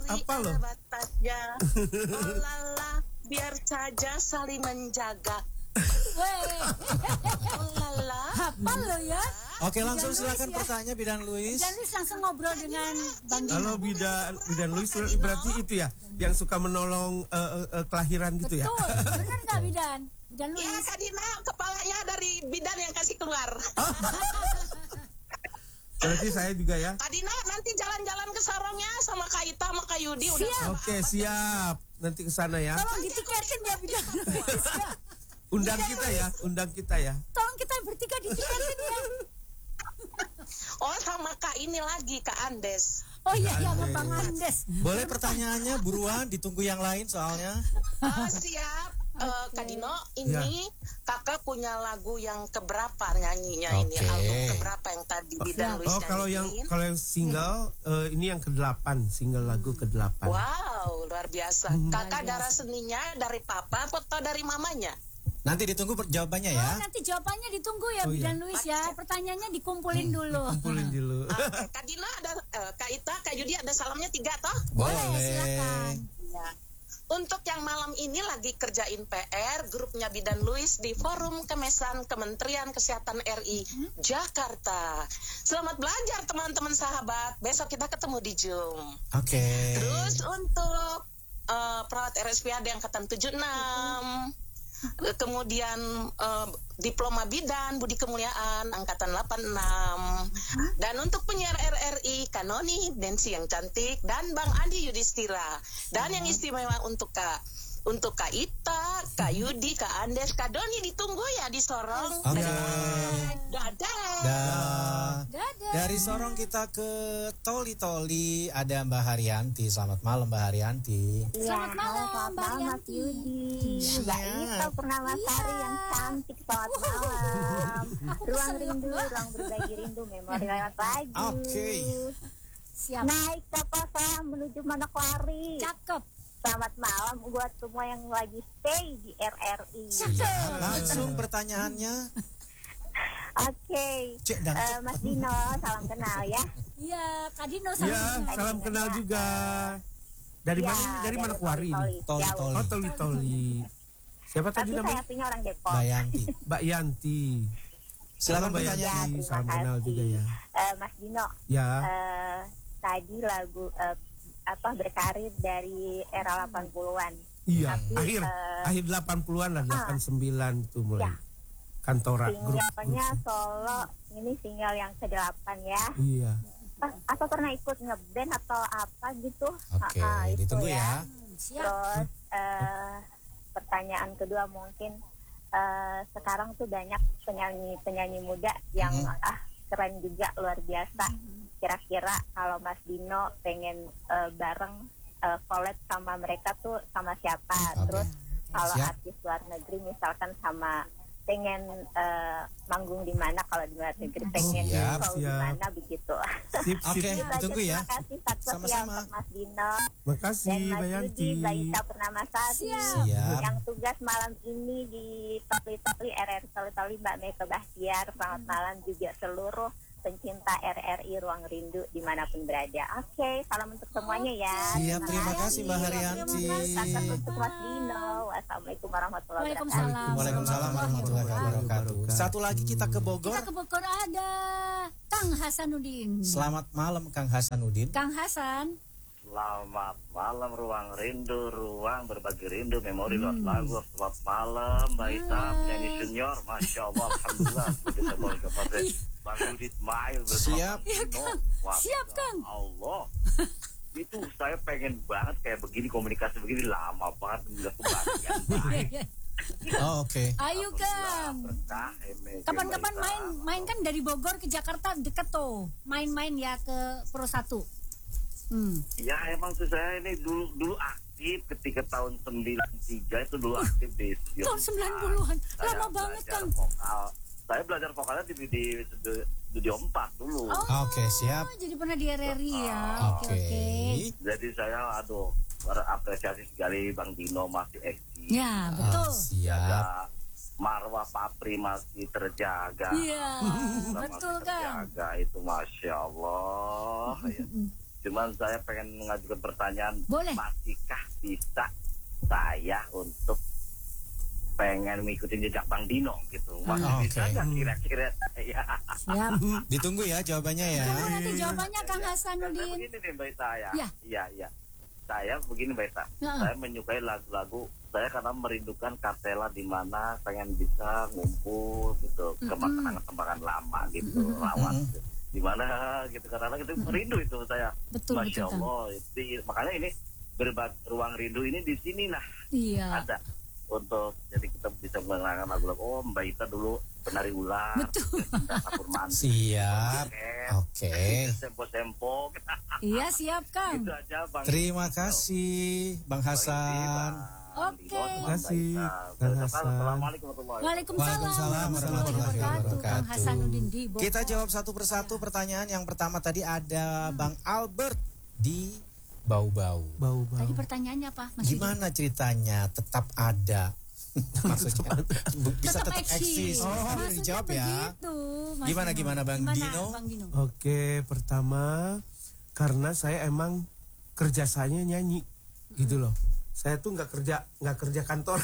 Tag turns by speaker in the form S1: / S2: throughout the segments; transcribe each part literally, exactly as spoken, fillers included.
S1: apa loh?
S2: Batasnya. Oh lala, biar saja saling menjaga.
S3: Weh.
S2: Oh lala.
S3: Apa lo ya?
S4: Oke, langsung
S3: Bidan
S4: silakan
S3: Luis ya.
S4: pertanyaannya Bidan Luis.
S3: Dan Luis langsung ngobrol dengan Bang Dino.
S1: Halo Bidan, Bidan Luis berarti itu ya, yang suka menolong uh, uh, uh, kelahiran gitu ya?
S3: Betul, benar nggak Bidan? Bidan
S2: Ya
S3: Luis.
S2: Kak Dina, kepalanya dari bidan yang kasih keluar.
S1: Berarti saya juga ya?
S2: Kak Dina nanti jalan-jalan ke sarangnya sama Kak Ita sama Kak Yudi. Udah
S3: Siap.
S1: Oke, siap. Nanti ke sana ya.
S3: Tolong ditiketin ya Bidan Luis. Ya.
S1: Undang kita ya, undang kita ya.
S3: Tolong kita bertiga ditiketin ya.
S2: Oh sama Kak ini lagi, Kak Andes.
S3: Oh iya, iya sama Bang Andes.
S4: Boleh pertanyaannya buruan, ditunggu yang lain soalnya.
S2: Oh, siap. Eh, Kak Dino, ini kakak punya lagu yang keberapa nyanyinya ini?
S4: Oke.
S2: Album keberapa yang tadi Bidan Luis
S1: Oh, kalau yang
S2: nyanyiin?
S1: kalau yang single uh, ini yang kedelapan, single lagu kedelapan.
S2: Wow, luar biasa.
S1: Hmm.
S2: Kakak
S3: Luar
S2: darah
S3: biasa.
S2: seninya dari papa atau dari mamanya?
S4: Nanti ditunggu per- jawabannya ya.
S3: Oh, nanti jawabannya ditunggu ya
S1: Oh,
S3: Bidan
S1: iya.
S3: Luis ya. Pertanyaannya dikumpulin dulu.
S1: Kumpulin dulu.
S2: Oke, Kak Dina ada, eh, Kak Ita, Kak Yudi ada salamnya tiga toh?
S3: Boleh, silakan.
S2: Ya. Untuk yang malam ini lagi kerjain P R, grupnya Bidan Luis di Forum Kemesan Kementerian Kesehatan R I Jakarta. Selamat belajar teman-teman sahabat. Besok kita ketemu di Zoom.
S4: Oke.
S2: Terus untuk eh, perawat R S P A D angkatan tujuh puluh enam, kemudian eh, diploma bidan Budi Kemuliaan angkatan delapan puluh enam, dan untuk penyiar R R I Kanoni Nancy yang cantik dan Bang Andi Yudhistira, dan yang istimewa untuk Kak untuk Kak Ita, Kak Yudi, Kak Andes, Kak Doni ditunggu ya di Sorong.
S4: Oke.
S2: Dadah.
S4: Dah.
S3: Dadah.
S4: Dari Sorong kita ke Toli Toli, ada Mbak Haryanti. Selamat malam Mbak Haryanti.
S3: Selamat
S5: Ya,
S3: malam,
S5: halo, selamat
S3: Mbak
S5: malam Mas
S3: Yanti.
S5: Yudi.
S4: Siap.
S5: Mbak Ita Purnamasari
S3: Iya.
S5: yang cantik, selamat malam.
S3: Aku
S5: Ruang
S3: kesel,
S5: rindu,
S3: Mbak.
S5: ruang berbagi rindu, memori lewat pagi.
S4: Oke.
S3: Siap.
S5: Naik kapal saya menuju Manokwari.
S3: Cakep.
S5: Selamat malam buat semua yang lagi stay di R R I.
S3: Cakep.
S4: Langsung pertanyaannya.
S5: Oke,
S4: Cek dan
S5: Eh, Mas Dino, salam kenal ya.
S3: Iya, Kak Dino sama
S1: Ya,
S3: Dino.
S1: salam kenal juga. Dari
S5: Ya,
S1: mana? ini? Dari mana Kuari
S5: Toli,
S1: ini?
S4: Toli
S5: jauh.
S4: Toli.
S1: Oh, Toli Toli. Siapa tadi
S5: Tapi saya
S1: namanya?
S5: punya orang Depok.
S4: Mbak Yanti.
S1: Mbak Yanti.
S4: Silakan
S1: Mbak
S4: pertanyaan.
S1: Yanti.
S5: terima
S1: Salam kenal
S5: kasih.
S1: juga ya.
S5: Eh, Mas Dino,
S1: Ya.
S5: eh, tadi lagu eh, apa berkarir dari era delapan puluhan.
S1: Iya,
S5: Tapi,
S1: akhir
S5: eh,
S1: akhir delapan puluhan lah, delapan puluh sembilan tuh mulai.
S5: Ya.
S1: Kantora grup.
S5: Singlenya
S1: grup.
S5: solo, ini single yang kedelapan ya.
S1: Iya.
S5: Ah, Atau pernah ikut ngeband atau apa gitu?
S4: Oke,
S5: Ah, ah, itu
S4: ditunggu ya.
S3: Hmm, siap.
S5: Terus eh, pertanyaan kedua mungkin eh, sekarang tuh banyak penyanyi-penyanyi muda yang
S4: Mhm.
S5: ah keren juga, luar biasa. Kira-kira kalau Mas Dino pengen eh, bareng eh, collab sama mereka tuh sama siapa?
S4: Oke.
S5: Terus kalau
S4: Siap.
S5: artis luar negeri misalkan sama pengen eh, manggung di mana, kalau di luar negeri pengen
S4: Siap,
S5: show di
S1: siap.
S5: mana begitu.
S1: Sip,
S4: Oke,
S1: sip.
S5: Itu aja,
S4: ditunggu ya.
S5: Terima kasih satu ya
S4: Sama-sama.
S5: untuk Mas Dino
S1: Makasih
S5: dan
S1: Mbak
S5: Mas
S1: Yanti.
S5: Yudi, Mbak Ita Purnamasari.
S3: Siap.
S4: Siap.
S5: Yang tugas malam ini di Toli Toli R R I Toli Toli, Mbak Meka Bahtiar. Selamat malam juga seluruh pencinta R R I Ruang Rindu dimanapun berada. Oke, salam untuk semuanya ya.
S4: Siap, terima kasih Mbak Haryanti.
S5: Salam untuk Mas Dino. Wassalamualaikum warahmatullahi wabarakatuh.
S3: Waalaikumsalam.
S4: Waalaikumsalam warahmatullahi wabarakatuh. Satu lagi kita ke Bogor.
S3: Kita ke Bogor ada Kang Hasanuddin.
S4: Selamat malam Kang Hasanuddin.
S3: Kang Hasan.
S6: Selamat malam Ruang Rindu, ruang berbagi rindu, memori lewat lagu. Selamat malam Mbak Ita, penyanyi senior, Masya Allah, Alhamdulillah. Kita boleh kepada Bang Yudi Ismail bersama
S4: Siap.
S3: Ya,
S6: Dino.
S3: Kang.
S6: Wah,
S3: Siap,
S6: ya
S3: Kang.
S6: Allah. Itu saya pengen banget kayak begini, komunikasi begini lama banget, udah kebahagiaan banget.
S4: Oh, oke.
S3: Ayo Kang.
S6: Berkah, emek,
S3: Kapan-kapan
S6: Mbak Ita.
S3: main main kan dari Bogor ke Jakarta deket tuh. Main-main ya ke Pro satu. Hmm.
S6: Ya emang tuh saya ini dulu dulu aktif ketika tahun sembilan puluh tiga itu dulu aktif di studio.
S3: Tahun sembilan puluhan.
S6: Saya
S3: Lama banget,
S6: belajar
S3: Kang.
S6: Vokal. Saya belajar vokalnya di, di studio, studio empat dulu.
S3: Oh,
S4: Oke, siap.
S3: jadi pernah di R R I ya. Oke,
S4: Oke.
S3: oke.
S6: Jadi saya aduh berapresiasi sekali Bang Dino masih eksis.
S3: Ya,
S4: Ah,
S3: betul.
S4: siap.
S6: Ada marwah Papri masih terjaga.
S3: Iya,
S6: Kita
S3: betul
S6: masih
S3: Kang.
S6: terjaga itu Masya Allah. Ya. Cuman saya pengen mengajukan pertanyaan,
S3: Boleh.
S6: masihkah bisa saya untuk pengen mengikuti jejak Bang Dino gitu? Masih
S4: Hmm,
S6: bisa
S4: oke.
S6: nggak kira-kira saya?
S3: Siap.
S4: Ditunggu ya jawabannya ya.
S3: Tunggu nanti jawabannya Kang
S6: Karena
S3: Hasanuddin.
S6: begini nih Mbak Ita ya.
S3: Ya.
S6: Iya, iya. Saya begini Mbak Ita.
S3: Heeh.
S6: Saya menyukai lagu-lagu saya karena merindukan Kartela di mana pengen bisa ngumpul gitu ke tempat-tempat lama gitu, rawat gitu. Di mana gitu karena itu merindu itu saya.
S3: Betul,
S6: Masya
S3: betul, Kang.
S6: Allah. Di- makanya ini berbagi ruang rindu ini di sini nah
S3: Iya.
S6: ada untuk jadi kita bisa mengenalkan lagu-lagu. Oh Mbak Ita dulu penari ular,
S3: Betul.
S6: Kapur Manti,
S4: Siap. Oke.
S6: sempo-sempo.
S3: Iya, siap Kang.
S6: Itu aja Bang.
S4: Terima kasih Bang Hasan.
S3: Oke.
S1: Terima kasih, Bang Hasan.
S6: Assalamualaikum warahmatullahi
S3: Waalaikumsalam
S4: Waalaikumsalam warahmatullahi wabarakatuh.
S3: Kang Hasanuddin di Bogor.
S4: Kita jawab satu persatu pertanyaan. Yang pertama tadi ada Bang Albert di Bau-Bau.
S1: Bau-bau.
S3: Tadi pertanyaannya apa? Mas Yudi?
S4: Gimana ceritanya tetap ada? Maksudnya bisa tetap eksis.
S3: Oh,
S4: Harus
S3: maksudnya
S4: dijawab ya.
S3: begitu, Mas
S4: Gimana,
S3: Dino.
S4: gimana, Bang
S3: Gimana,
S4: Dino?
S3: Bang Dino?
S1: Oke, pertama karena saya emang kerjasanya nyanyi gitu loh. Saya tuh nggak kerja nggak kerja kantor.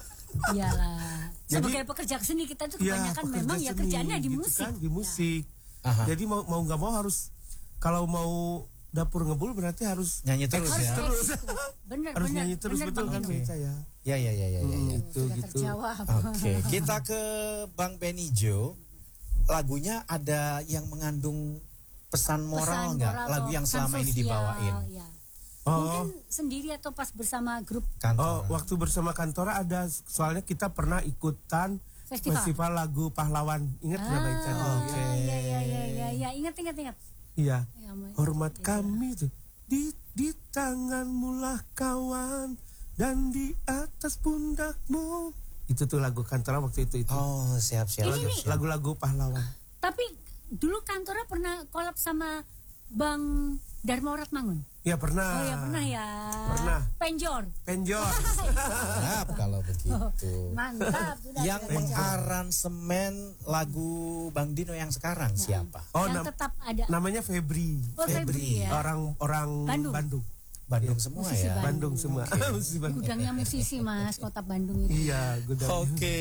S3: Iyalah.
S1: Jadi-
S3: Sebagai pekerja seni kita tuh
S1: Iya,
S3: kebanyakan
S1: pekerja
S3: memang ya
S1: seni,
S3: kerjaannya di
S1: gitu
S3: musik.
S1: kan, di musik.
S4: Aha.
S1: Jadi mau mau nggak mau harus kalau mau dapur ngebul berarti harus
S4: Nyanyi terus
S3: Harus
S4: ya.
S1: terus.
S3: Bener,
S1: harus
S3: bener,
S1: nyanyi terus
S3: bener,
S1: betul
S3: Bang
S1: kan
S3: Dino.
S1: Mbak ya.
S4: Ya ya ya ya ya. ya.
S1: Itu
S3: Sudah
S1: gitu.
S3: terjawab.
S4: Oke, kita ke Bang Benijo. Lagunya ada yang mengandung pesan moral
S3: Pesan
S4: nggak?
S3: moral
S4: Lagu
S3: atau
S4: yang
S3: pesan
S4: selama ini
S3: sosial,
S4: dibawain
S3: ya.
S1: Oh,
S3: Mungkin sendiri atau pas bersama grup
S4: kantor.
S1: oh waktu bersama kantora ada soalnya kita pernah ikutan
S3: festival.
S1: festival lagu pahlawan. Ingat nggak Mbak Ica?
S3: Ah,
S4: Oke.
S3: Iya, iya, iya, iya, iya. Ingat, ingat, ingat.
S1: Iya.
S3: Ya, Ma-
S1: Hormat kami tuh di di tanganmu lah kawan dan di atas pundakmu. Itu tuh lagu kantora waktu itu itu.
S4: Oh, siap siap.
S3: Ini
S4: siap,
S3: nih.
S4: siap.
S1: Lagu-lagu pahlawan.
S3: Tapi dulu kantornya pernah kolab sama Bang Dharma Ratmangun.
S1: Ya pernah.
S3: Oh ya pernah ya.
S1: Pernah.
S3: Penjor.
S1: Penjor.
S4: Siap kalau begitu.
S3: Mantap. Sudah,
S4: Yang
S3: sudah.
S4: mengaransemen lagu Bang Dino yang sekarang siapa?
S1: Oh,
S3: Yang
S1: nam-
S3: tetap ada.
S1: namanya Febri.
S3: Oh, Febri ya.
S1: Orang orang
S3: Bandung.
S1: Bandung.
S4: Bandung semua
S3: Musisi
S4: ya.
S1: Bandung semua. Musisi Bandung.
S3: Gudangnya musisi Mas, kota Bandung itu.
S1: Iya, gudang.
S4: Oke.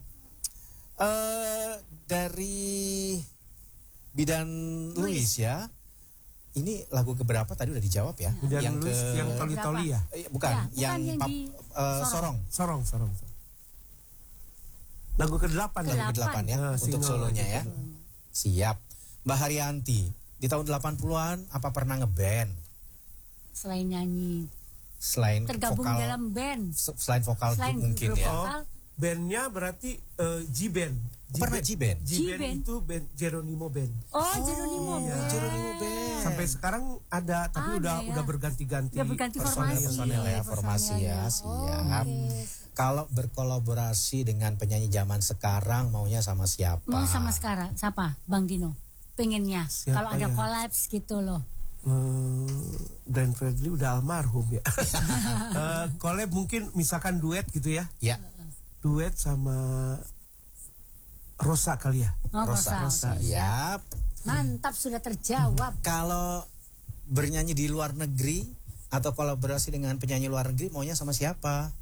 S4: Eh dari Bidan Luis ya. Ini lagu keberapa tadi udah dijawab ya?
S1: Dan
S4: yang
S1: Luis,
S4: ke
S1: yang toli-toli ya?
S4: Eh, bukan,
S3: Ya, bukan
S4: yang,
S3: yang
S4: pap,
S3: di
S4: eh, sorong.
S1: Sorong, sorong. sorong. Lagu kedelapan
S3: Kedelapan.
S1: ya?
S4: Lagu delapan ya
S1: Ah,
S4: untuk
S1: single.
S4: solonya ya. Siap. Mbak Haryanti, di tahun delapan puluhan apa pernah ngeband
S3: Selain nyanyi,
S4: selain
S3: tergabung
S4: vokal
S3: dalam band.
S4: se- selain vokal
S3: Selain
S4: grup mungkin
S3: grup
S4: ya.
S3: vokal.
S1: Bandnya berarti eh, G-Band.
S4: Pernah G-Band?
S1: G-Band
S3: G-Band.
S1: itu band Jeronimo Band.
S3: Oh, Jeronimo
S1: iya.
S3: Band.
S4: Jeronimo Band.
S1: Sampai sekarang ada, tapi
S3: Ada
S1: udah
S3: ya.
S1: udah berganti-ganti.
S3: Udah berganti
S1: personil.
S3: formasi.
S4: personil ya, formasi ya,
S3: personilnya.
S4: siap.
S3: Oh, oke.
S4: Kalau berkolaborasi dengan penyanyi zaman sekarang maunya sama siapa?
S3: Mau sama sekarang siapa? Bang Dino. Pengennya
S1: Siapa
S3: kalau ada
S1: ya?
S3: kolaps gitu loh.
S1: Hmm, Glenn Fredly udah almarhum ya. Eh, collab mungkin misalkan duet gitu ya.
S4: Ya,
S1: Duet sama Rosa kali ya.
S3: Oh,
S4: Rosa.
S3: Rosa, oke.
S4: Siap.
S3: Mantap, sudah terjawab.
S4: Kalau bernyanyi di luar negeri atau kolaborasi dengan penyanyi luar negeri maunya sama siapa?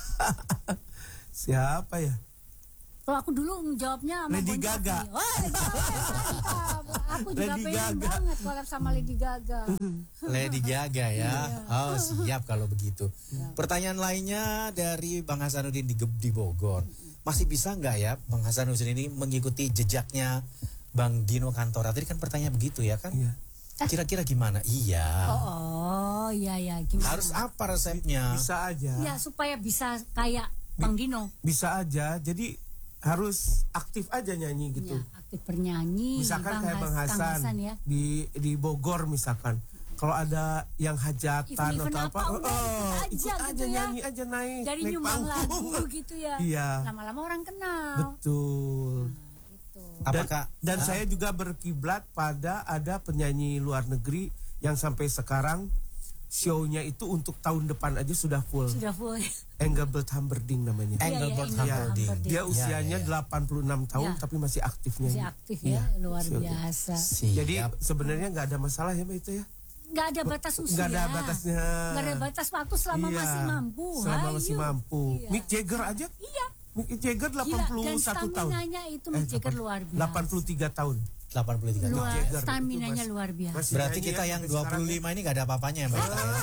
S1: Siapa ya?
S3: Kalau aku dulu jawabnya sama
S1: Lady
S3: Bon Jovi.
S1: Gaga.
S3: Oh, Lady Gaga. Aku juga
S1: Lady
S3: pengen
S1: Gaga.
S3: banget kolab sama Lady Gaga.
S4: Lady Gaga ya. Oh, siap kalau begitu. Pertanyaan lainnya dari Bang Hasanuddin di, Ge- di Bogor. Masih bisa nggak ya Bang Hasanuddin ini mengikuti jejaknya Bang Dino Kantora? Tadi kan pertanyaan begitu ya kan?
S1: Iya.
S4: Kira-kira gimana? Iya.
S3: Oh, oh, iya ya, gimana?
S4: Harus apa resepnya?
S1: Bisa aja.
S3: Ya supaya bisa kayak Bang Dino.
S1: Bisa aja. Jadi harus aktif aja nyanyi gitu.
S3: Ya, aktif bernyanyi.
S1: Misalkan kayak Bang
S3: Has- Kang
S1: Hasan
S3: ya.
S1: di di Bogor misalkan. Kalau ada yang hajatan
S3: Event-event
S1: atau apa,
S3: apa, udah
S1: oh,
S3: ikut
S1: ikut
S3: aja
S1: aja
S3: gitu ya.
S1: nyanyi aja naik.
S3: Dari
S1: naik
S3: nyumbang
S1: panggung.
S3: lagu gitu ya.
S1: Iya.
S3: Lama-lama orang kenal.
S1: Betul.
S3: Gitu.
S1: Dan,
S4: Apakah
S1: dan
S4: ah,
S1: saya juga berkiblat pada ada penyanyi luar negeri yang sampai sekarang show-nya itu untuk tahun depan aja sudah full.
S3: Sudah full.
S1: Engelbert Humperdinck namanya.
S3: Iya,
S4: Engelbert
S3: iya,
S4: Humperdinck?
S3: Humperdinck.
S1: Dia
S4: Ya,
S1: usianya
S4: ya, ya.
S1: delapan puluh enam tahun
S3: Ya.
S1: tapi masih aktif
S3: Masih
S1: nyanyi.
S3: aktif
S1: Iya.
S3: ya, luar
S1: Siap.
S3: biasa.
S4: Siap.
S1: Jadi sebenarnya nggak ada masalah ya Mbak itu ya.
S3: nggak ada batas usia.
S1: Nggak ada batasnya.
S3: Nggak ada batas waktu selama
S1: Iya,
S3: masih mampu.
S1: Selama
S3: Hayu.
S1: masih mampu.
S3: Iya.
S1: Mick Jagger aja.
S3: Iya.
S1: Mick Jagger delapan puluh satu
S3: Gila, dan
S1: tahun.
S3: staminanya itu Mick Jagger luar biasa.
S1: delapan puluh tiga tahun.
S4: delapan puluh tiga tahun.
S3: Luar,
S1: Jagger.
S3: staminanya
S1: Itu mas-
S3: luar biasa.
S1: masih
S4: Berarti
S1: nyanyi
S4: kita
S1: ya
S4: yang
S1: sampai
S4: dua
S1: sekarang
S4: puluh
S1: ya.
S4: lima ini gak ada apa-apanya ya Mbak Ita ya?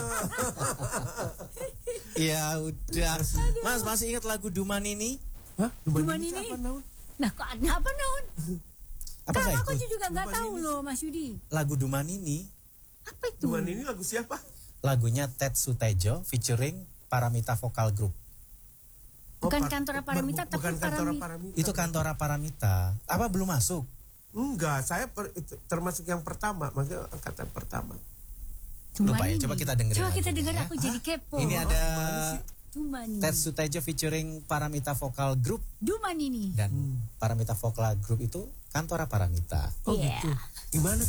S4: Ya udah. Mas masih ingat lagu Duman ini?
S1: Hah?
S3: Duman
S1: Duman
S3: ini?
S1: apa, Naun?
S3: Nah, kok ada apa naon?
S4: Apa
S3: Kan
S4: nggak
S3: aku
S4: ikut?
S3: juga nggak
S1: Duman
S3: tahu
S1: ini.
S3: loh Mas Yudi.
S4: Lagu Duman ini
S3: Apa itu?
S1: Duman ini lagu siapa?
S4: lagunya Ted Sutejo featuring Paramita Vocal Group.
S3: Bukan
S1: Par-
S3: Kantora
S1: bu-
S3: Paramita,
S1: bu-
S3: tapi
S1: bukan Kantora
S3: Parami-
S1: Paramita.
S4: Itu Kantora Paramita. Apa belum masuk?
S1: Enggak, saya per- itu termasuk yang pertama, makanya angkatan pertama.
S3: Duman
S4: Lupa ya,
S3: ini.
S4: coba kita dengerin
S3: Coba kita
S4: lagunya
S3: dengar,
S4: ya.
S3: aku jadi kepo.
S4: Ini ada
S3: Duman ini.
S4: Ted Sutejo featuring Paramita Vocal Group
S3: Duman ini.
S4: dan Paramita Vocal Group itu Kantora Paramita.
S1: Oh
S3: Iya.
S1: gitu. Gimana